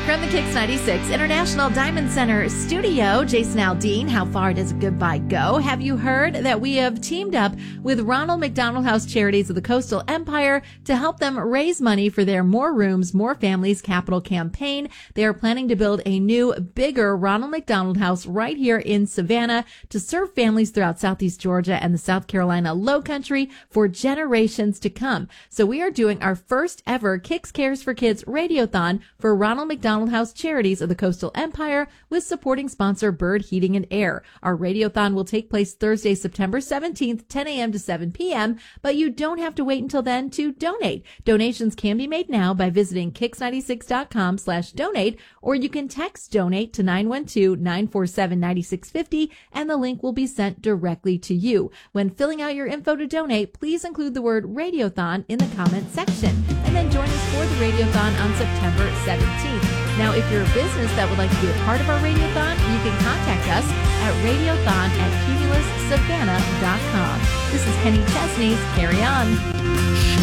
From the Kicks 96 International Diamond Center studio, Jason Aldean, how far does goodbye go? Have you heard that we have teamed up with Ronald McDonald House Charities of the Coastal Empire to help them raise money for their More Rooms, More Families capital campaign? They are planning to build a new, bigger Ronald McDonald House right here in Savannah to serve families throughout Southeast Georgia and the South Carolina Lowcountry for generations to come. So we are doing our first ever Kicks Cares for Kids Radiothon for Ronald McDonald House Charities of the Coastal Empire with supporting sponsor Bird Heating and Air. Our radiothon will take place Thursday, September 17th, 10 a.m. to 7 p.m., but you don't have to wait until then to donate. Donations can be made now by visiting kicks96.com/donate, or you can text donate to 912-947-9650, and the link will be sent directly to you. When filling out your info to donate, please include the word radiothon in the comment section, and then join us for the radiothon on September 17th. Now, if you're a business that would like to be a part of our radiothon, you can contact us at radiothon@cumulussavannah.com. This is Kenny Chesney's Carry On.